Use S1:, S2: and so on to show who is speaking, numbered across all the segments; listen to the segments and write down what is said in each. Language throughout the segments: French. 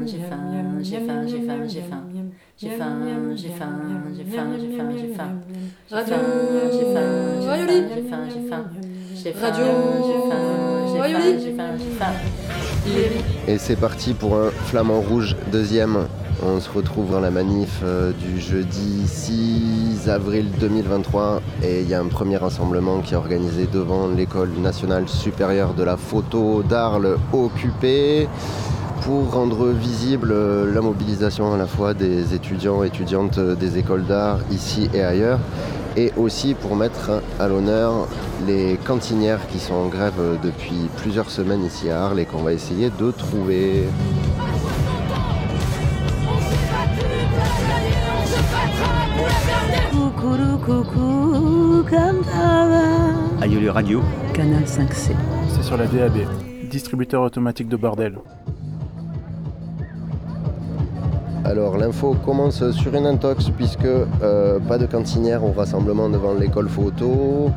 S1: j'ai faim, j'ai faim, j'ai faim, j'ai faim. J'ai faim, j'ai faim, j'ai faim, j'ai faim, j'ai faim.
S2: Radio
S1: J'ai faim,
S2: Rayoli.
S1: j'ai faim, j'ai faim. J'ai faim,
S2: Radio
S1: j'ai faim,
S2: Rayoli.
S1: j'ai faim, j'ai faim.
S3: Et c'est parti pour un flamant rouge deuxième. On se retrouve dans la manif du jeudi 6 avril 2023 et il y a un premier rassemblement qui est organisé devant l'École nationale supérieure de la photo d'Arles occupée pour rendre visible la mobilisation à la fois des étudiants et étudiantes des écoles d'art ici et ailleurs et aussi pour mettre à l'honneur les cantinières qui sont en grève depuis plusieurs semaines ici à Arles et qu'on va essayer de trouver.
S4: Coucou, comme ça va.
S5: Aïeul Radio.
S4: Canal 5C.
S6: C'est sur la DAB, distributeur automatique de bordel.
S3: Alors l'info commence sur une intox puisque pas de cantinière au rassemblement devant l'école photo.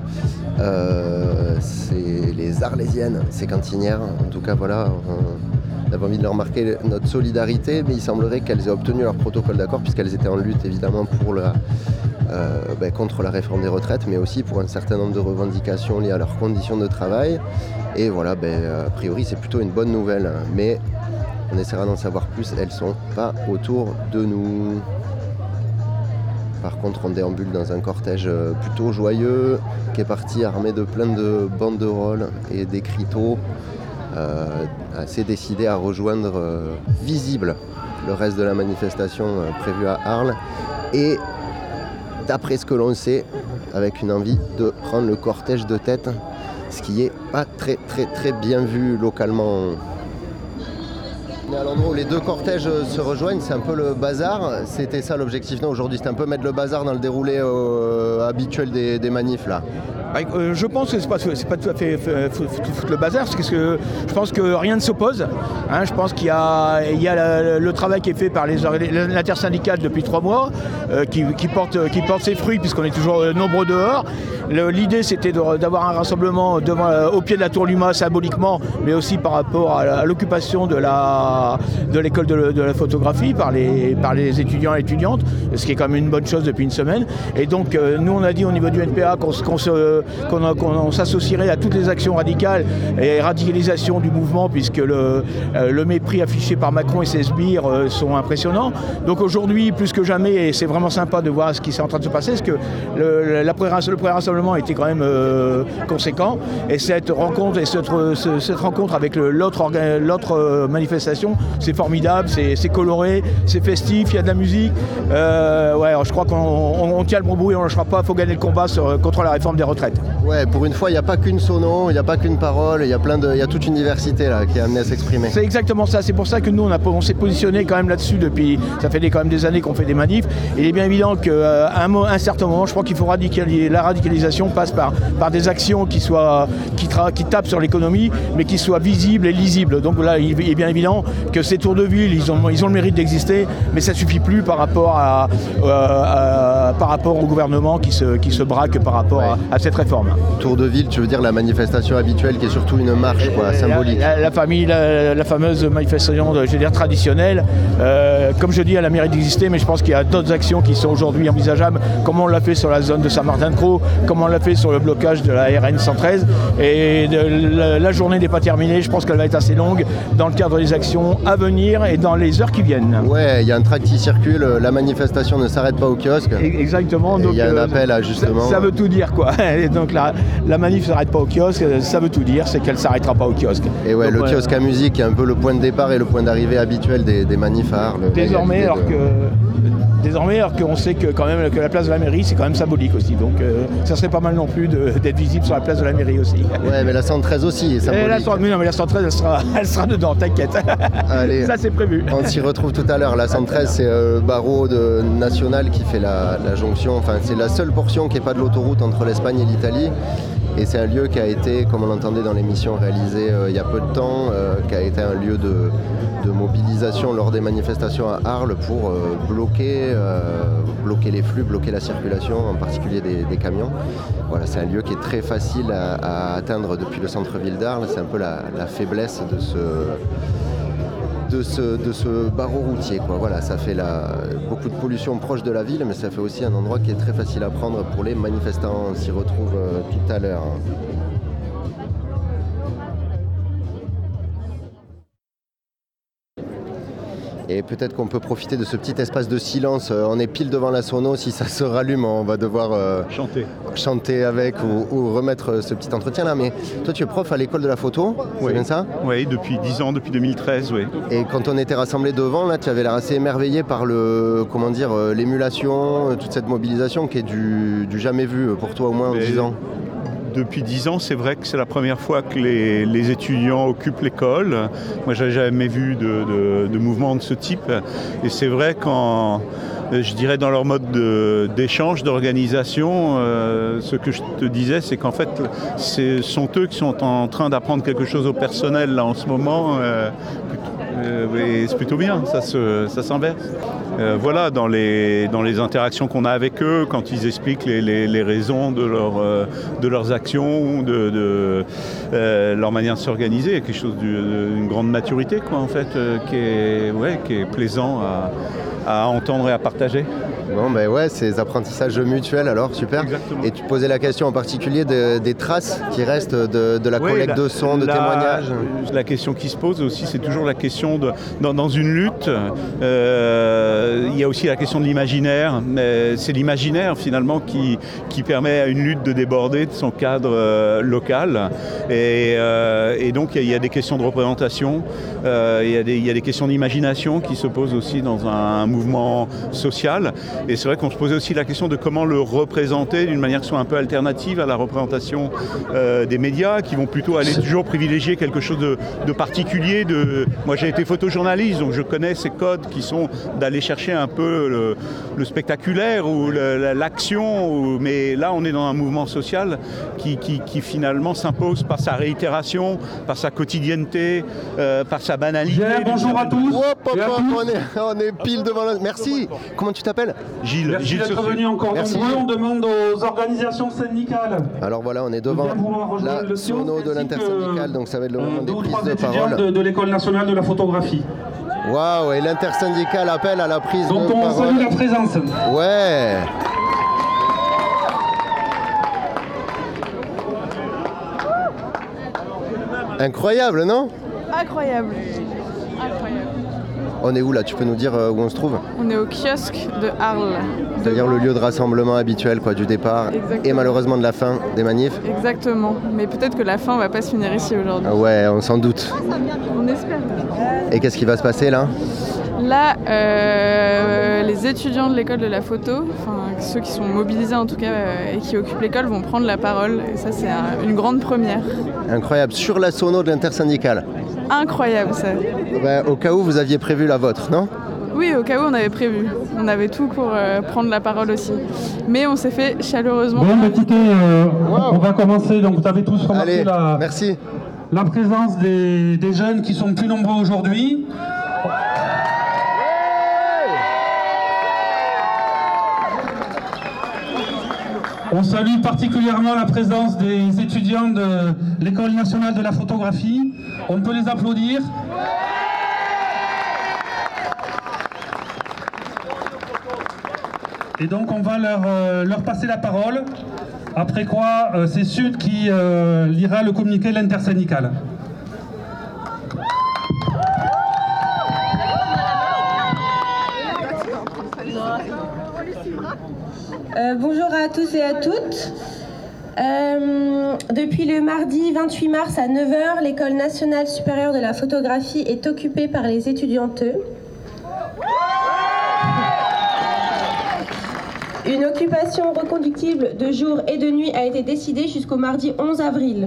S3: C'est les Arlésiennes, ces cantinières. En tout cas voilà, on avait envie de leur marquer notre solidarité, mais il semblerait qu'elles aient obtenu leur protocole d'accord puisqu'elles étaient en lutte évidemment pour contre la réforme des retraites, mais aussi pour un certain nombre de revendications liées à leurs conditions de travail. Et voilà, a priori c'est plutôt une bonne nouvelle, mais on essaiera d'en savoir plus, elles sont pas autour de nous. Par contre, on déambule dans un cortège plutôt joyeux, qui est parti armé de plein de banderoles et d'écriteaux, assez décidé à rejoindre visible le reste de la manifestation prévue à Arles. Et d'après ce que l'on sait, avec une envie de prendre le cortège de tête, ce qui est pas très très très bien vu localement. À l'endroit où les deux cortèges se rejoignent, c'est un peu le bazar. C'était ça l'objectif aujourd'hui, c'était un peu mettre le bazar dans le déroulé habituel des manifs là.
S7: Je pense que c'est pas tout à fait foutre le bazar, parce que je pense que rien ne s'oppose. Je pense qu'il y a le travail qui est fait par l'intersyndicale depuis 3 mois, qui porte ses fruits puisqu'on est toujours nombreux dehors. L'idée c'était d'avoir un rassemblement au pied de la tour Luma symboliquement, mais aussi par rapport à l'occupation de l'école de la photographie par les étudiants et étudiantes, ce qui est quand même une bonne chose depuis une semaine. Et donc nous on a dit au niveau du NPA qu'on s'associerait à toutes les actions radicales et radicalisation du mouvement, puisque le mépris affiché par Macron et ses sbires sont impressionnants. Donc aujourd'hui, plus que jamais, et c'est vraiment sympa de voir ce qui est en train de se passer, parce que le pré-rassemblement était quand même conséquent, et cette rencontre avec l'autre manifestation, c'est formidable, c'est coloré, c'est festif, il y a de la musique. Je crois qu'on tient le bon bout et on ne lâchera pas, il faut gagner le combat contre la réforme des retraites.
S3: Ouais, pour une fois, il n'y a pas qu'une sono, il n'y a pas qu'une parole, il y a toute une diversité là, qui est amenée à s'exprimer.
S7: C'est exactement ça, c'est pour ça que nous, on s'est positionné quand même là-dessus depuis, ça fait quand même des années qu'on fait des manifs. Il est bien évident qu'à un certain moment, je crois qu'il faut la radicalisation passe par des actions qui tapent sur l'économie, mais qui soient visibles et lisibles. Donc là, il est bien évident que ces tours de ville, ils ont le mérite d'exister, mais ça ne suffit plus par rapport au gouvernement qui se braque par rapport à cette réforme.
S3: Tour de ville, tu veux dire la manifestation habituelle qui est surtout une marche symbolique.
S7: La fameuse manifestation, traditionnelle, comme je dis, elle a le mérite d'exister, mais je pense qu'il y a d'autres actions qui sont aujourd'hui envisageables, comme on l'a fait sur la zone de Saint-Martin-de-Crau, comme on l'a fait sur le blocage de la RN 113. Et la journée n'est pas terminée, je pense qu'elle va être assez longue dans le cadre des actions à venir et dans les heures qui viennent.
S3: Ouais, il y a un tract qui circule, la manifestation ne s'arrête pas au kiosque.
S7: Exactement.
S3: Il y a un appel à justement...
S7: Ça veut tout dire quoi. Et donc la manif ne s'arrête pas au kiosque, ça veut tout dire, c'est qu'elle ne s'arrêtera pas au kiosque.
S3: Et ouais, donc, le kiosque à musique est un peu le point de départ et le point d'arrivée habituel des manifs à Arles.
S7: Désormais, alors qu'on sait que quand même que la place de la mairie, c'est quand même symbolique aussi. Donc ça serait pas mal non plus d'être visible sur la place de la mairie aussi.
S3: Ouais, mais la 113 aussi est symbolique.
S7: Mais la 113, elle sera dedans, t'inquiète.
S3: Allez,
S7: ça c'est prévu.
S3: On s'y retrouve tout à l'heure. La 113, c'est le barreau national qui fait la jonction. Enfin, c'est la seule portion qui n'est pas de l'autoroute entre l'Espagne et l'Italie. Et c'est un lieu qui a été, comme on l'entendait dans l'émission réalisée il y a peu de temps, qui a été un lieu de mobilisation lors des manifestations à Arles pour bloquer les flux, bloquer la circulation, en particulier des camions. Voilà, c'est un lieu qui est très facile à atteindre depuis le centre-ville d'Arles. C'est un peu la faiblesse de ce barreau routier, quoi. Voilà, ça fait beaucoup de pollution proche de la ville, mais ça fait aussi un endroit qui est très facile à prendre pour les manifestants. On s'y retrouve tout à l'heure. Et peut-être qu'on peut profiter de ce petit espace de silence. On est pile devant la sono. Si ça se rallume, on va devoir chanter avec ou remettre ce petit entretien-là. Mais toi, tu es prof à l'école de la photo, c'est bien ça ?
S2: Oui, depuis 10 ans, depuis 2013, oui.
S3: Et quand on était rassemblés devant, là, tu avais l'air assez émerveillé par l'émulation, toute cette mobilisation qui est du jamais vu pour toi au moins en 10 ans.
S2: Depuis 10 ans, c'est vrai que c'est la première fois que les étudiants occupent l'école. Moi, je n'avais jamais vu de mouvement de ce type. Et c'est vrai je dirais dans leur mode d'échange, d'organisation, ce que je te disais, c'est qu'en fait, ce sont eux qui sont en train d'apprendre quelque chose au personnel là en ce moment. Et c'est plutôt bien, ça s'inverse. Voilà, dans les interactions qu'on a avec eux, quand ils expliquent les raisons de leurs actions, de leur manière de s'organiser, il y a quelque chose d'une grande maturité, quoi, en fait, qui est plaisant à entendre et à partager.
S3: Bon, ben ouais, ces apprentissages mutuels, alors, super.
S2: Exactement.
S3: Et tu posais la question en particulier des traces qui restent de la collecte de sons, de témoignages.
S2: La question qui se pose aussi, c'est toujours la question dans une lutte, il y a aussi la question de l'imaginaire. C'est l'imaginaire, finalement, qui permet à une lutte de déborder de son cadre local. Et donc, il y a des questions de représentation, il y a des questions d'imagination qui se posent aussi dans un mouvement social. Et c'est vrai qu'on se posait aussi la question de comment le représenter d'une manière qui soit un peu alternative à la représentation des médias, qui vont plutôt aller toujours privilégier quelque chose de particulier. Moi, j'ai été photojournaliste, donc je connais ces codes qui sont d'aller chercher un peu le spectaculaire ou l'action. Mais là, on est dans un mouvement social qui finalement s'impose par sa réitération, par sa quotidienneté, par sa banalité.
S5: Bonjour à tous.
S3: On est pile devant la... Merci. Comment tu t'appelles ?
S2: Gilles.
S5: Merci d'être venu encore nombreux. On demande aux organisations syndicales.
S3: Alors voilà, on est devant la sono de l'intersyndicale, donc ça va être le moment des prises de parole.
S5: De l'École nationale de la photographie.
S3: Waouh, et l'intersyndicale appelle à la prise de parole.
S5: Donc on salue la présence.
S3: Ouais. Incroyable, non ?
S8: Incroyable.
S3: On est où là ? Tu peux nous dire où on se trouve ?
S8: On est au kiosque de Arles.
S3: C'est-à-dire le lieu de rassemblement habituel, quoi, du départ.
S8: Exactement.
S3: Et malheureusement de la fin des manifs.
S8: Exactement. Mais peut-être que la fin va pas se finir ici aujourd'hui.
S3: Ah ouais, on s'en doute.
S8: On espère.
S3: Et qu'est-ce qui va se passer là ?
S8: Là, les étudiants de l'école de la photo, enfin ceux qui sont mobilisés en tout cas et qui occupent l'école, vont prendre la parole. Et ça, c'est une grande première.
S3: Incroyable. Sur la sono de l'intersyndicale.
S8: Incroyable ça.
S3: Ben, au cas où vous aviez prévu la vôtre, non ?
S8: Oui, au cas où on avait prévu. On avait tout pour prendre la parole aussi. Mais on s'est fait chaleureusement...
S5: Bon, écoutez, on va commencer. Donc vous avez tous remarqué
S3: merci.
S5: La présence des jeunes qui sont plus nombreux aujourd'hui. On salue particulièrement la présence des étudiants de l'École nationale de la photographie. On peut les applaudir. Et donc on va leur passer la parole. Après quoi, c'est Sud qui lira le communiqué de l'intersyndicale.
S9: Bonjour à tous et à toutes. Depuis le mardi 28 mars à 9h, l'École nationale supérieure de la photographie est occupée par les étudiantes. Une occupation reconductible de jour et de nuit a été décidée jusqu'au mardi 11 avril.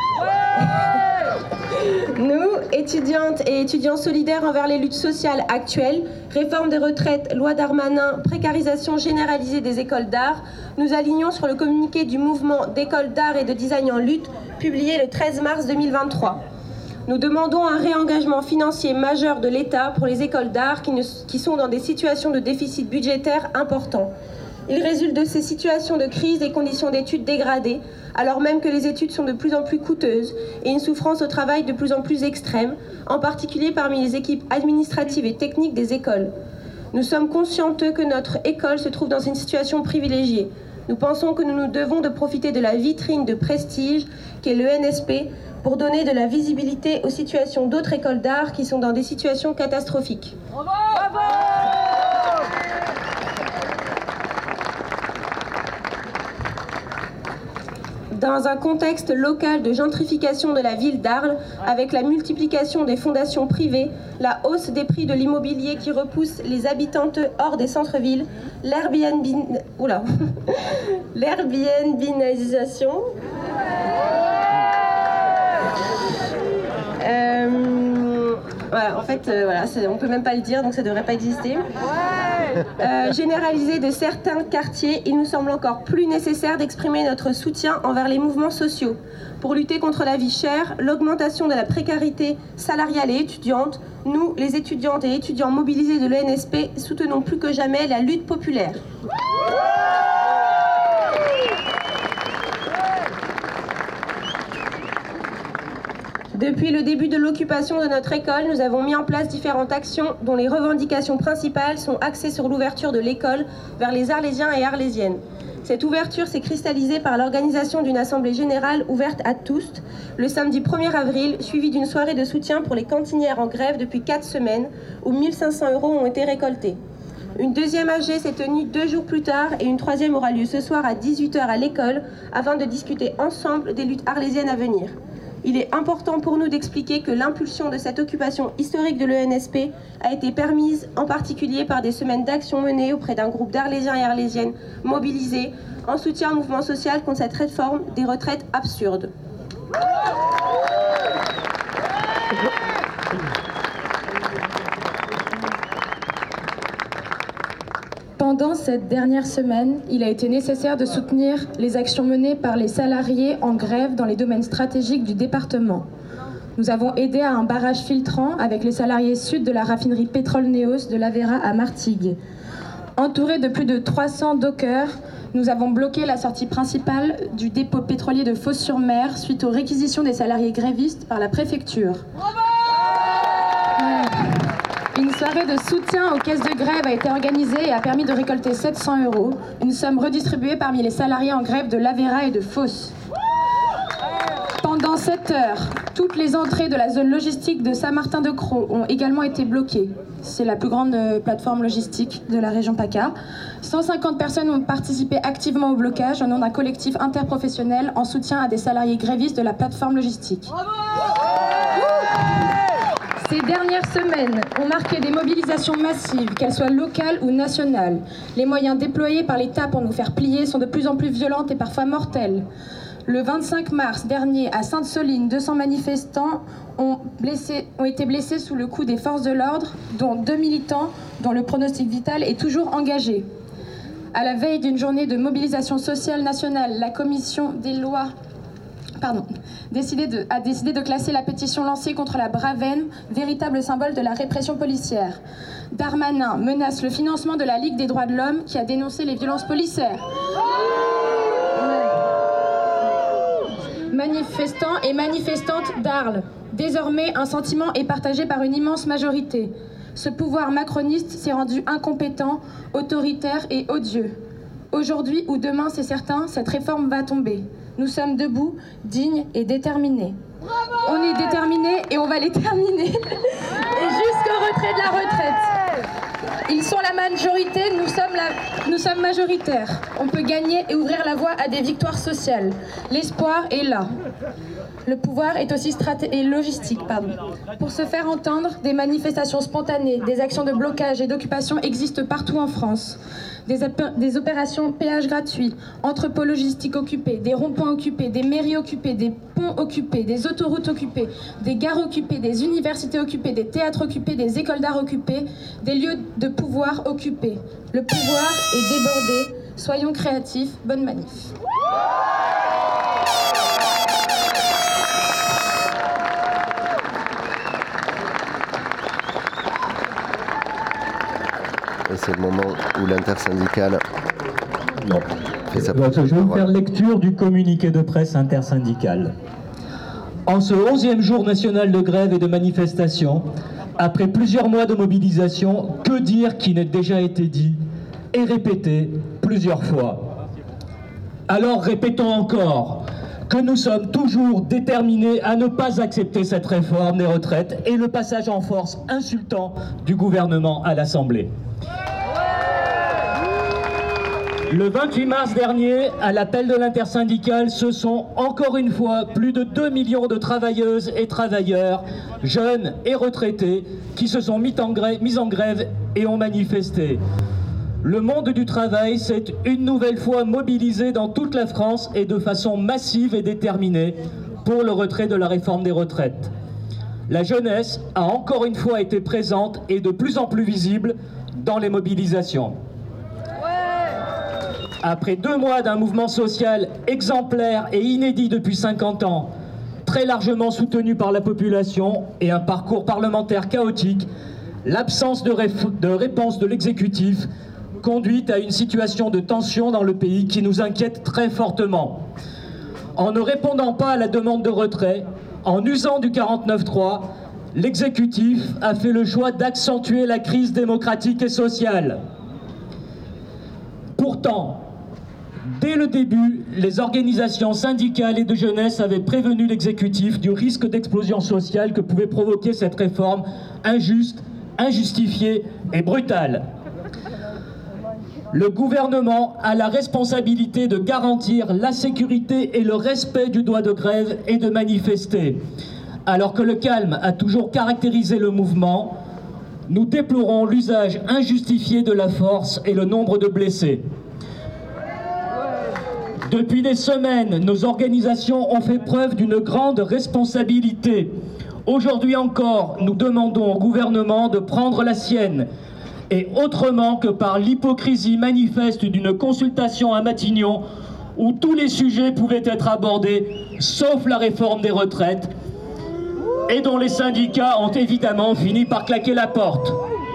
S9: Nous, étudiantes et étudiants solidaires envers les luttes sociales actuelles, réforme des retraites, loi Darmanin, précarisation généralisée des écoles d'art, nous alignons sur le communiqué du mouvement d'écoles d'art et de design en lutte, publié le 13 mars 2023. Nous demandons un réengagement financier majeur de l'État pour les écoles d'art qui sont dans des situations de déficit budgétaire important. Il résulte de ces situations de crise des conditions d'études dégradées, alors même que les études sont de plus en plus coûteuses et une souffrance au travail de plus en plus extrême, en particulier parmi les équipes administratives et techniques des écoles. Nous sommes conscienteux que notre école se trouve dans une situation privilégiée. Nous pensons que nous nous devons de profiter de la vitrine de prestige qu'est l'ENSP pour donner de la visibilité aux situations d'autres écoles d'art qui sont dans des situations catastrophiques. Bravo ! Dans un contexte local de gentrification de la ville d'Arles, avec la multiplication des fondations privées, la hausse des prix de l'immobilier qui repousse les habitantes hors des centres-villes, l'Airbnbisation, voilà, en fait, on ne peut même pas le dire, donc ça ne devrait pas exister. Généralisée de certains quartiers, il nous semble encore plus nécessaire d'exprimer notre soutien envers les mouvements sociaux. Pour lutter contre la vie chère, l'augmentation de la précarité salariale et étudiante, nous, les étudiantes et étudiants mobilisés de l'ENSP, soutenons plus que jamais la lutte populaire. Depuis le début de l'occupation de notre école, nous avons mis en place différentes actions dont les revendications principales sont axées sur l'ouverture de l'école vers les Arlésiens et Arlésiennes. Cette ouverture s'est cristallisée par l'organisation d'une assemblée générale ouverte à tous le samedi 1er avril, suivie d'une soirée de soutien pour les cantinières en grève depuis 4 semaines, où 1 500 € ont été récoltés. Une deuxième AG s'est tenue 2 jours plus tard et une troisième aura lieu ce soir à 18h à l'école afin de discuter ensemble des luttes arlésiennes à venir. Il est important pour nous d'expliquer que l'impulsion de cette occupation historique de l'ENSP a été permise en particulier par des semaines d'action menées auprès d'un groupe d'Arlésiens et Arlésiennes mobilisés en soutien au mouvement social contre cette réforme des retraites absurde.
S10: Pendant cette dernière semaine, il a été nécessaire de soutenir les actions menées par les salariés en grève dans les domaines stratégiques du département. Nous avons aidé à un barrage filtrant avec les salariés sud de la raffinerie Pétrole Néos de l'Aveyra à Martigues. Entourés de plus de 300 dockers, nous avons bloqué la sortie principale du dépôt pétrolier de Fos-sur-Mer suite aux réquisitions des salariés grévistes par la préfecture. Une soirée de soutien aux caisses de grève a été organisée et a permis de récolter 700 €, une somme redistribuée parmi les salariés en grève de l'Aveyra et de Fos. Pendant 7 heures, toutes les entrées de la zone logistique de Saint-Martin-de-Crau ont également été bloquées. C'est la plus grande plateforme logistique de la région PACA. 150 personnes ont participé activement au blocage au nom d'un collectif interprofessionnel en soutien à des salariés grévistes de la plateforme logistique. Ces dernières semaines ont marqué des mobilisations massives, qu'elles soient locales ou nationales. Les moyens déployés par l'État pour nous faire plier sont de plus en plus violentes et parfois mortelles. Le 25 mars dernier, à Sainte-Soline, 200 manifestants ont été blessés sous le coup des forces de l'ordre, dont 2 militants dont le pronostic vital est toujours engagé. À la veille d'une journée de mobilisation sociale nationale, la commission des lois a décidé de classer la pétition lancée contre la Bravenne, véritable symbole de la répression policière. Darmanin menace le financement de la Ligue des droits de l'homme qui a dénoncé les violences policières. Manifestants et manifestantes d'Arles. Désormais, un sentiment est partagé par une immense majorité. Ce pouvoir macroniste s'est rendu incompétent, autoritaire et odieux. Aujourd'hui ou demain, c'est certain, cette réforme va tomber. Nous sommes debout, dignes et déterminés. Bravo! On est déterminés et on va les terminer. Et jusqu'au retrait de la retraite. Ils sont la majorité, nous sommes majoritaires. On peut gagner et ouvrir la voie à des victoires sociales. L'espoir est là. Le pouvoir est aussi logistique. Pour se faire entendre, des manifestations spontanées, des actions de blocage et d'occupation existent partout en France. Des opérations péage gratuit, entrepôts logistiques occupés, des ronds-points occupés, des mairies occupées, des ponts occupés, des autoroutes occupées, des gares occupées, des universités occupées, des théâtres occupés, des écoles d'art occupées, des lieux de pouvoir occupés. Le pouvoir est débordé. Soyons créatifs. Bonne manif.
S3: Et c'est le moment où l'intersyndicale
S11: Non. Je vais vous faire lecture du communiqué de presse intersyndical. En ce 11e jour national de grève et de manifestation, après plusieurs mois de mobilisation, que dire qui n'a déjà été dit et répété plusieurs fois? Alors répétons encore que nous sommes toujours déterminés à ne pas accepter cette réforme des retraites et le passage en force insultant du gouvernement à l'Assemblée. Le 28 mars dernier, à l'appel de l'intersyndicale, ce sont encore une fois plus de 2 millions de travailleuses et travailleurs, jeunes et retraités, qui se sont mis en grève et ont manifesté. Le monde du travail s'est une nouvelle fois mobilisé dans toute la France et de façon massive et déterminée pour le retrait de la réforme des retraites. La jeunesse a encore une fois été présente et de plus en plus visible dans les mobilisations. Après 2 mois d'un mouvement social exemplaire et inédit depuis 50 ans, très largement soutenu par la population et un parcours parlementaire chaotique, l'absence de réponse de l'exécutif conduit à une situation de tension dans le pays qui nous inquiète très fortement. En ne répondant pas à la demande de retrait, en usant du 49.3, l'exécutif a fait le choix d'accentuer la crise démocratique et sociale. Pourtant, dès le début, les organisations syndicales et de jeunesse avaient prévenu l'exécutif du risque d'explosion sociale que pouvait provoquer cette réforme injuste, injustifiée et brutale. Le gouvernement a la responsabilité de garantir la sécurité et le respect du droit de grève et de manifester. Alors que le calme a toujours caractérisé le mouvement, nous déplorons l'usage injustifié de la force et le nombre de blessés. Depuis des semaines, nos organisations ont fait preuve d'une grande responsabilité. Aujourd'hui encore, nous demandons au gouvernement de prendre la sienne, et autrement que par l'hypocrisie manifeste d'une consultation à Matignon où tous les sujets pouvaient être abordés, sauf la réforme des retraites, et dont les syndicats ont évidemment fini par claquer la porte.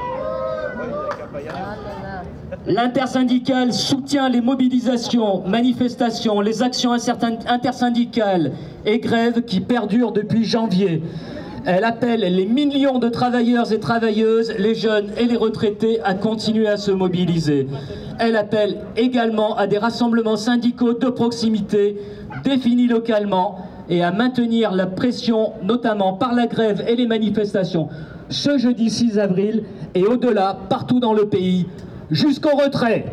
S11: L'intersyndicale soutient les mobilisations, manifestations, les actions intersyndicales et grèves qui perdurent depuis janvier. Elle appelle les millions de travailleurs et travailleuses, les jeunes et les retraités à continuer à se mobiliser. Elle appelle également à des rassemblements syndicaux de proximité, définis localement, et à maintenir la pression, notamment par la grève et les manifestations, ce jeudi 6 avril et au-delà, partout dans le pays, jusqu'au retrait.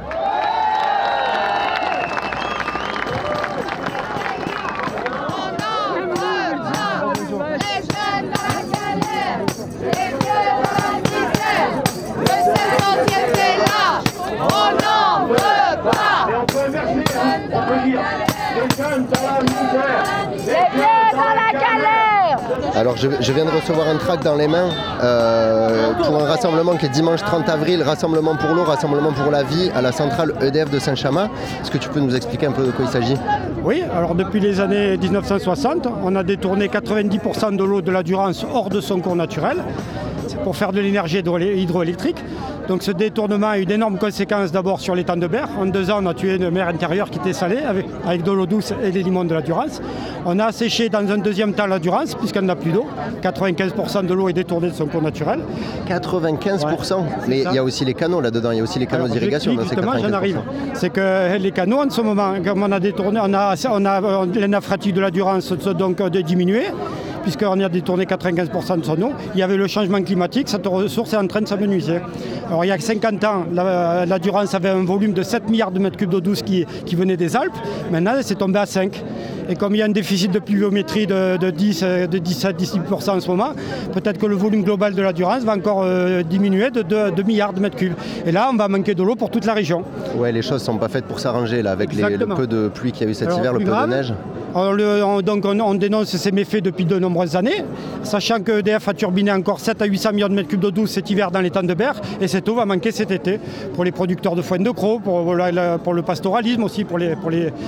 S3: Alors je viens de recevoir un tract dans les mains pour un rassemblement qui est dimanche 30 avril, rassemblement pour l'eau, rassemblement pour la vie à la centrale EDF de Saint-Chamas. Est-ce que tu peux nous expliquer un peu de quoi il s'agit?
S12: Oui, alors depuis les années 1960, on a détourné 90% de l'eau de la Durance hors de son cours naturel. C'est pour faire de l'énergie hydroélectrique. Donc ce détournement a eu d'énormes conséquences d'abord sur l'étang de Berre. En 2 ans, on a tué une mer intérieure qui était salée avec de l'eau douce et des limons de la Durance. On a asséché dans un deuxième temps la Durance puisqu'elle n'a plus d'eau. 95% de l'eau est détournée de son cours naturel.
S3: 95%, ouais, mais il y a aussi les canaux là-dedans, il y a aussi les canaux d'irrigation dans ces 95%.
S12: J'en arrive. C'est que les canaux, en ce moment, comme on a détourné, on a les nappes phréatiques de la Durance donc de diminuer, puisqu'on a détourné 95% de son eau. Il y avait le changement climatique, cette ressource est en train de s'amenuiser. Alors il y a 50 ans, la Durance avait un volume de 7 milliards de mètres cubes d'eau douce qui venait des Alpes. Maintenant, c'est tombé à 5. Et comme il y a un déficit de pluviométrie de 10 à 18% en ce moment, peut-être que le volume global de la Durance va encore diminuer de 2 milliards de mètres cubes. Et là, on va manquer de l'eau pour toute la région.
S3: Ouais, les choses ne sont pas faites pour s'arranger là, avec le peu de pluie qu'il y a eu cet hiver, le peu de neige.
S12: On dénonce ces méfaits depuis de nombreuses années, sachant que EDF a turbiné encore 7 à 800 millions de mètres cubes d'eau douce cet hiver dans les temps de berre, et cette eau va manquer cet été pour les producteurs de foin de crocs, pour le pastoralisme aussi, pour les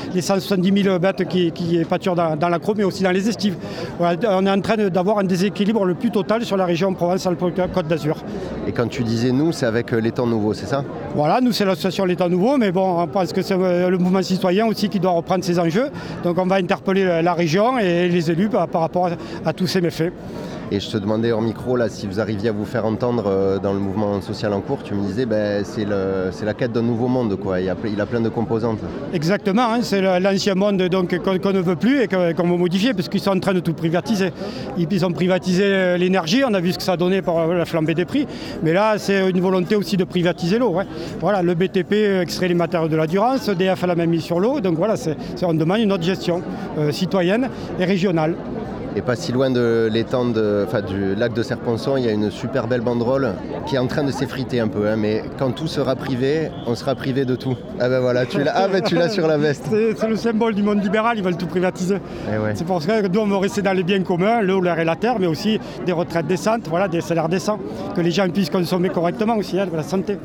S12: 170 000 bêtes qui pâturent dans la Crau, mais aussi dans les estives. Voilà, on est en train d'avoir un déséquilibre le plus total sur la région Provence-Alpes-Côte d'Azur.
S3: Et quand tu disais nous, c'est avec les temps nouveaux, c'est ça?
S12: Voilà, nous c'est l'association Les Temps Nouveaux, mais bon, on pense que c'est le mouvement citoyen aussi qui doit reprendre ces enjeux. Donc on va interpeller la région et les élus par rapport à tous ces méfaits.
S3: Et je te demandais hors micro, là, si vous arriviez à vous faire entendre dans le mouvement social en cours, tu me disais, c'est la quête d'un nouveau monde, quoi. Il a plein de composantes.
S12: Exactement, hein, c'est l'ancien monde donc, qu'on ne veut plus et qu'on veut modifier, parce qu'ils sont en train de tout privatiser. Ils ont privatisé l'énergie, on a vu ce que ça a donné par la flambée des prix, mais là, c'est une volonté aussi de privatiser l'eau. Ouais. Voilà, le BTP extrait les matériaux de la Durance, EDF a la même mise sur l'eau, donc voilà, on demande une autre gestion citoyenne et régionale.
S3: Et pas si loin de l'étang du lac de Serponçon, il y a une super belle banderole qui est en train de s'effriter un peu. Hein, mais quand tout sera privé, on sera privé de tout. Ah ben voilà, tu l'as sur la veste.
S12: C'est le symbole du monde libéral, ils veulent tout privatiser.
S3: Ouais.
S12: C'est pour ça que nous, on veut rester dans les biens communs, l'eau, l'air et la terre, mais aussi des retraites décentes, voilà, des salaires décents, que les gens puissent consommer correctement aussi, de la santé.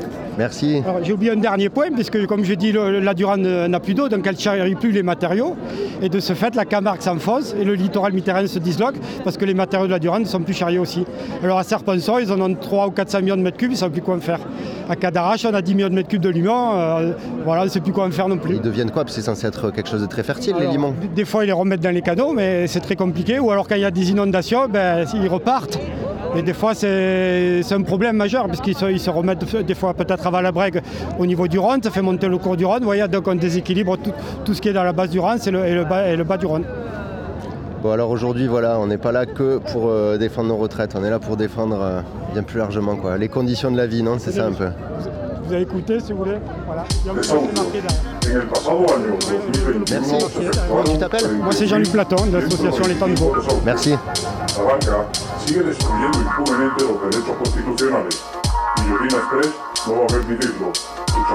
S3: Merci.
S12: Alors, j'ai oublié un dernier point, puisque comme je dis, la Durande n'a plus d'eau, donc elle ne charrie plus les matériaux. Et de ce fait, la Camargue s'enfonce et le littoral mitterrand se disloque, parce que les matériaux de la Durande ne sont plus charriés aussi. Alors à Serponçon, ils en ont 300 ou 400 millions de mètres cubes, ils ne savent plus quoi en faire. À Cadarache, on a 10 millions de mètres cubes de limon, voilà, on ne sait plus quoi en faire non plus.
S3: Ils deviennent quoi? Parce que c'est censé être quelque chose de très fertile, les limons.
S12: Des fois, ils les remettent dans les canaux, mais c'est très compliqué. Ou alors quand il y a des inondations, ils repartent. Et des fois, c'est un problème majeur, parce qu'ils se remettent des fois peut-être avant la Brègue au niveau du Rhône, ça fait monter le cours du Rhône. Vous voyez, donc on déséquilibre tout ce qui est dans la base du Rhône, c'est le bas du Rhône.
S3: Bon, alors aujourd'hui, voilà, on n'est pas là que pour défendre nos retraites, on est là pour défendre bien plus largement les conditions de la vie, non? C'est ça un peu.
S12: Vous avez écouté si vous voulez. Voilà.
S3: Merci. Comment tu t'appelles?
S12: Moi c'est Jean-Luc Platon de l'association Les Temps Nouveaux.
S3: Merci.
S13: Sigue destruyendo impunemente los derechos constitucionales y Yodina Express no va a permitirlo.